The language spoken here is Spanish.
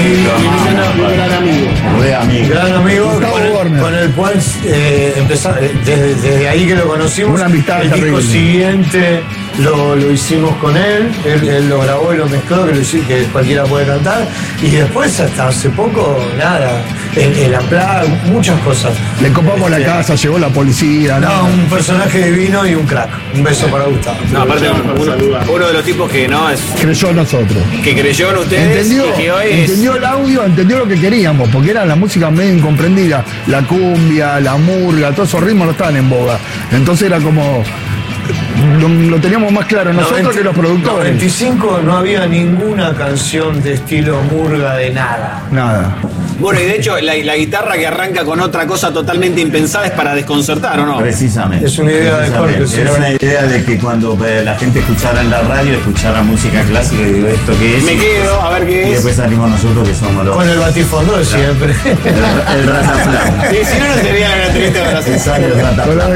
Gran amigo con el cual empezamos, desde ahí que lo conocimos. Una amistad el terrible. disco siguiente lo hicimos con él lo grabó y lo mezcló, que cualquiera puede cantar, y después hasta hace poco, nada, el Unplugged, muchas cosas. Le copamos la casa, llegó la policía. No, un personaje divino y un crack. Un beso para Gustavo. No, aparte uno de los tipos que no es. Creyó en nosotros. Que creyó en ustedes. Entendió el audio, entendió lo que queríamos, porque era la música medio incomprendida. La cumbia, la murga, todos esos ritmos no estaban en boga. Entonces era como. Lo teníamos más claro nosotros que los productores. En 95 no había ninguna canción de estilo murga de nada. Nada. Bueno, y de hecho la guitarra que arranca con otra cosa totalmente impensada es para desconcertar, ¿o no? Precisamente. Es una idea de Jorge. Era una idea de que cuando la gente escuchara en la radio, escuchara música clásica y digo, ¿esto qué es? Me quedo, a ver qué es. Y después salimos nosotros que somos los... Con el batifondo de siempre. El rataplan. Sí, si no, no sería la entrevista de Brasil. Con la